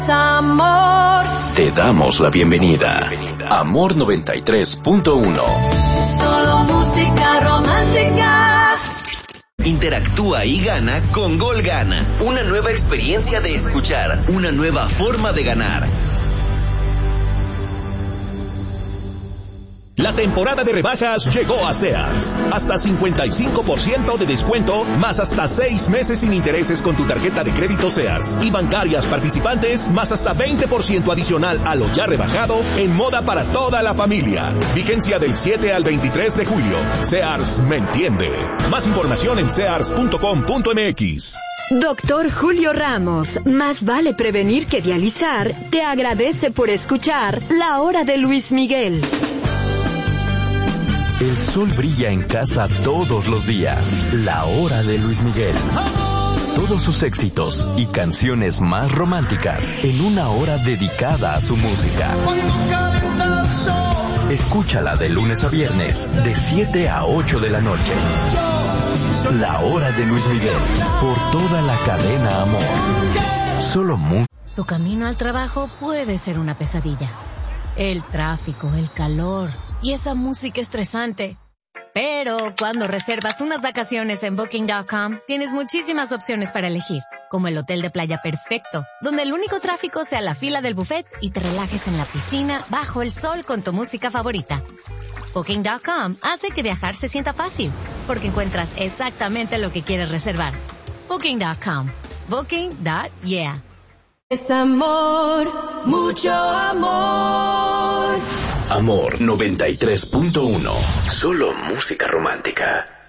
Amor. Te damos la bienvenida. Amor 93.1. Solo música romántica. Interactúa y gana con Gol Gana. Una nueva experiencia de escuchar, una nueva forma de ganar. La temporada de rebajas llegó a Sears. Hasta 55% de descuento, más hasta 6 meses sin intereses con tu tarjeta de crédito Sears. Y bancarias participantes, más hasta 20% adicional a lo ya rebajado en moda para toda la familia. Vigencia del 7 al 23 de julio. Sears me entiende. Más información en sears.com.mx. Doctor Julio Ramos, más vale prevenir que dializar, te agradece por escuchar La Hora de Luis Miguel. El sol brilla en casa todos los días. La Hora de Luis Miguel. Todos sus éxitos y canciones más románticas en una hora dedicada a su música. Escúchala de lunes a viernes, de 7 a 8 de la noche. La Hora de Luis Miguel, por toda la cadena Amor. Solo Tu camino al trabajo puede ser una pesadilla. El tráfico, el calor y esa música estresante. Pero cuando reservas unas vacaciones en Booking.com, tienes muchísimas opciones para elegir, como el hotel de playa perfecto, donde el único tráfico sea la fila del buffet y te relajes en la piscina bajo el sol con tu música favorita. Booking.com hace que viajar se sienta fácil, porque encuentras exactamente lo que quieres reservar. Booking.com. Booking.yeah. Es amor, mucho amor. Amor 93.1. Solo música romántica.